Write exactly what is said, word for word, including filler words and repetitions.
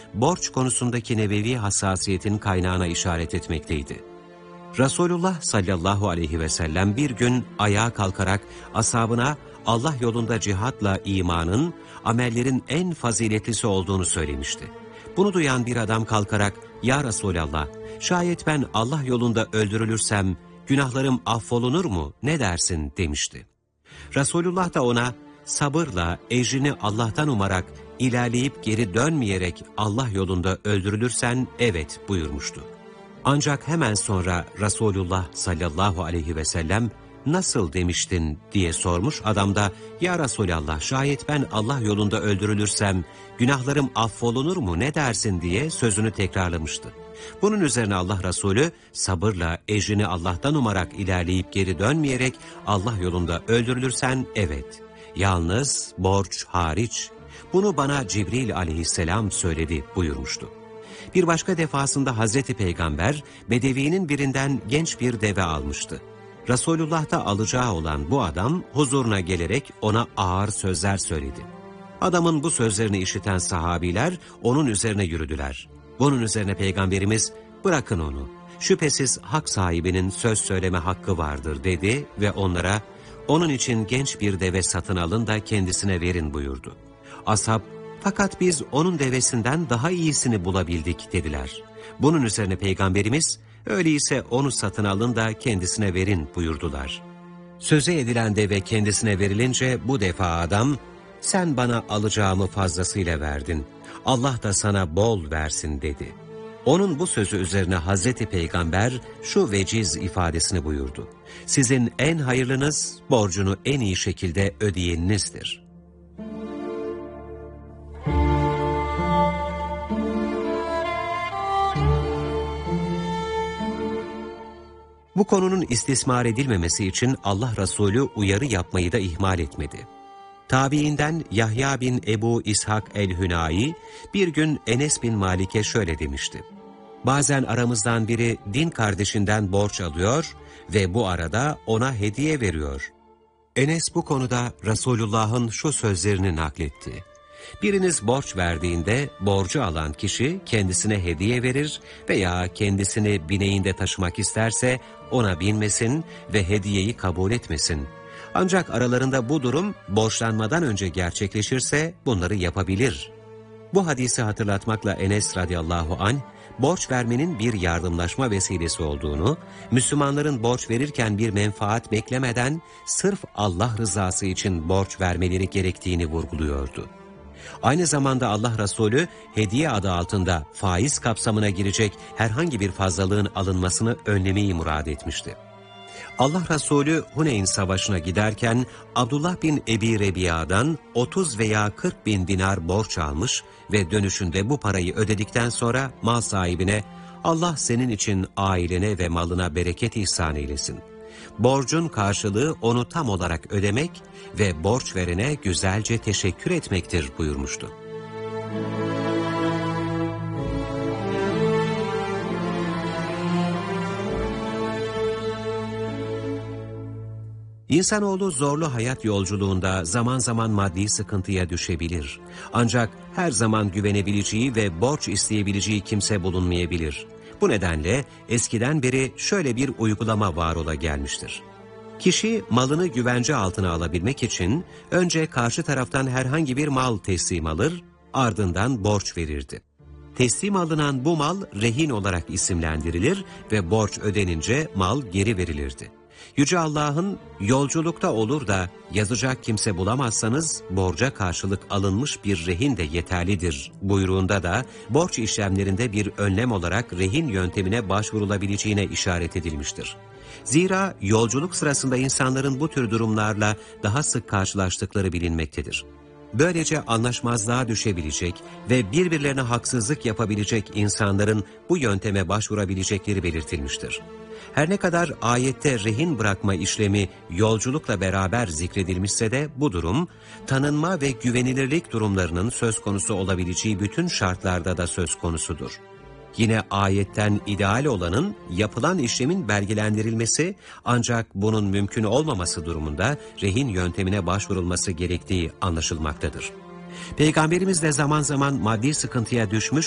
borç konusundaki nebevi hassasiyetin kaynağına işaret etmekteydi. Resulullah sallallahu aleyhi ve sellem bir gün ayağa kalkarak ashabına Allah yolunda cihatla imanın, amellerin en faziletlisi olduğunu söylemişti. Bunu duyan bir adam kalkarak, "Ya Resulallah, şayet ben Allah yolunda öldürülürsem günahlarım affolunur mu, ne dersin?" demişti. Resulullah da ona, sabırla ecrini Allah'tan umarak ilerleyip geri dönmeyerek Allah yolunda öldürülürsen evet buyurmuştu. Ancak hemen sonra Resulullah sallallahu aleyhi ve sellem nasıl demiştin diye sormuş. Adam da, "Ya Resulallah, şayet ben Allah yolunda öldürülürsem günahlarım affolunur mu, ne dersin?" diye sözünü tekrarlamıştı. Bunun üzerine Allah Resulü sabırla ecrini Allah'tan umarak ilerleyip geri dönmeyerek Allah yolunda öldürülürsen evet, yalnız borç hariç, bunu bana Cibril aleyhisselam söyledi buyurmuştu. Bir başka defasında Hazreti Peygamber Bedevi'nin birinden genç bir deve almıştı. Resulullah da alacağı olan bu adam huzuruna gelerek ona ağır sözler söyledi. Adamın bu sözlerini işiten sahabiler onun üzerine yürüdüler. Bunun üzerine Peygamberimiz, "Bırakın onu, şüphesiz hak sahibinin söz söyleme hakkı vardır" dedi ve onlara, "Onun için genç bir deve satın alın da kendisine verin" buyurdu. Ashab, "Fakat biz onun devesinden daha iyisini bulabildik" dediler. Bunun üzerine Peygamberimiz, "Öyleyse onu satın alın da kendisine verin" buyurdular. Söze edilen deve kendisine verilince bu defa adam, "Sen bana alacağımı fazlasıyla verdin, Allah da sana bol versin" dedi. Onun bu sözü üzerine Hazreti Peygamber şu veciz ifadesini buyurdu: "Sizin en hayırlınız borcunu en iyi şekilde ödeyeninizdir." Bu konunun istismar edilmemesi için Allah Resulü uyarı yapmayı da ihmal etmedi. Tabiinden Yahya bin Ebu İshak el-Hünai bir gün Enes bin Malik'e şöyle demişti: "Bazen aramızdan biri din kardeşinden borç alıyor ve bu arada ona hediye veriyor." Enes bu konuda Resulullah'ın şu sözlerini nakletti: "Biriniz borç verdiğinde borcu alan kişi kendisine hediye verir veya kendisini bineğinde taşımak isterse ona binmesin ve hediyeyi kabul etmesin. Ancak aralarında bu durum borçlanmadan önce gerçekleşirse bunları yapabilir." Bu hadisi hatırlatmakla Enes radıyallahu anh, borç vermenin bir yardımlaşma vesilesi olduğunu, Müslümanların borç verirken bir menfaat beklemeden sırf Allah rızası için borç vermeleri gerektiğini vurguluyordu. Aynı zamanda Allah Resulü hediye adı altında faiz kapsamına girecek herhangi bir fazlalığın alınmasını önlemeyi murad etmişti. Allah Resulü Huneyn Savaşı'na giderken Abdullah bin Ebi Rebiya'dan otuz veya kırk bin dinar borç almış ve dönüşünde bu parayı ödedikten sonra mal sahibine, "Allah senin için ailene ve malına bereket ihsan eylesin. Borcun karşılığı onu tam olarak ödemek ve borç verene güzelce teşekkür etmektir" buyurmuştu. İnsanoğlu zorlu hayat yolculuğunda zaman zaman maddi sıkıntıya düşebilir. Ancak her zaman güvenebileceği ve borç isteyebileceği kimse bulunmayabilir. Bu nedenle eskiden beri şöyle bir uygulama var ola gelmiştir. Kişi malını güvence altına alabilmek için önce karşı taraftan herhangi bir mal teslim alır, ardından borç verirdi. Teslim alınan bu mal rehin olarak isimlendirilir ve borç ödenince mal geri verilirdi. Yüce Allah'ın "Yolculukta olur da yazacak kimse bulamazsanız borca karşılık alınmış bir rehin de yeterlidir" buyruğunda da borç işlemlerinde bir önlem olarak rehin yöntemine başvurulabileceğine işaret edilmiştir. Zira yolculuk sırasında insanların bu tür durumlarla daha sık karşılaştıkları bilinmektedir. Böylece anlaşmazlığa düşebilecek ve birbirlerine haksızlık yapabilecek insanların bu yönteme başvurabilecekleri belirtilmiştir. Her ne kadar ayette rehin bırakma işlemi yolculukla beraber zikredilmişse de bu durum, tanınma ve güvenilirlik durumlarının söz konusu olabileceği bütün şartlarda da söz konusudur. Yine ayetten ideal olanın yapılan işlemin belgelendirilmesi, ancak bunun mümkün olmaması durumunda rehin yöntemine başvurulması gerektiği anlaşılmaktadır. Peygamberimiz de zaman zaman maddi sıkıntıya düşmüş